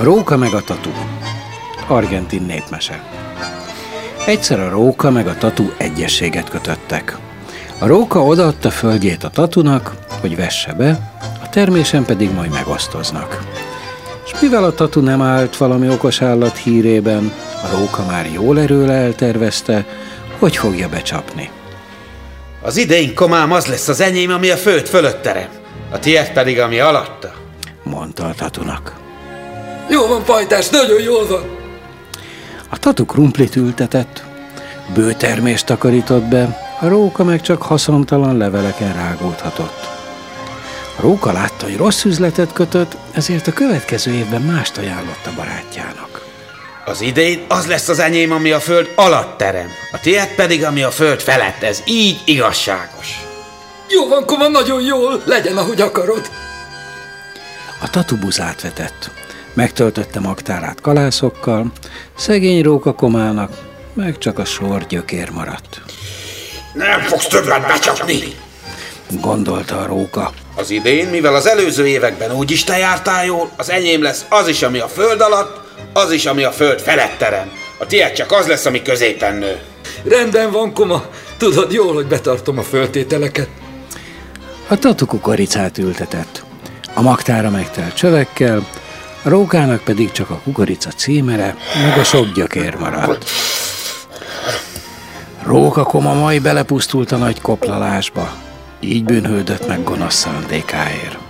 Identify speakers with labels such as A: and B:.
A: A róka meg a tatu. Argentin népmese. Egyszer a róka meg a tatu egyezséget kötöttek. A róka odaadta földjét a tatunak, hogy vesse be, a termésen pedig majd megosztoznak. És mivel a tatu nem állt valami okos állat hírében, a róka már jól erőle eltervezte, hogy fogja becsapni.
B: Az idén komám az lesz az enyém, ami a föld fölött terem, a tiéd pedig, ami alatta,
A: mondta a tatunak.
C: Jó van, pajtás, nagyon jól van.
A: A tatu krumplit ültetett, bőtermést takarított be, a róka meg csak haszontalan leveleken rágódhatott. A róka látta, hogy rossz üzletet kötött, ezért a következő évben mást ajánlott a barátjának.
B: Az idén az lesz az enyém, ami a föld alatt terem, a tiéd pedig, ami a föld felett, ez így igazságos.
C: Jó van, koma, nagyon jól, legyen, ahogy akarod.
A: A tatu buzát vetett, megtöltötte magtárát kalászokkal, szegény róka komának meg csak a sor gyökér maradt.
B: Nem fogsz többet becsapni,
A: gondolta a róka.
B: Az idén, mivel az előző években úgyis te jártál jól, az enyém lesz az is, ami a föld alatt, az is, ami a föld felett terem. A tiéd csak az lesz, ami középen nő.
C: Rendben van, koma, tudod jól, hogy betartom a föltételeket.
A: A tatu kukoricát ültetett, a magtára megtelt csövekkel, a rókának pedig csak a kukorica címere, meg a sok gyökér maradt. Róka koma majd belepusztult a nagy koplalásba, így bűnhődött meg gonosz szándékáért.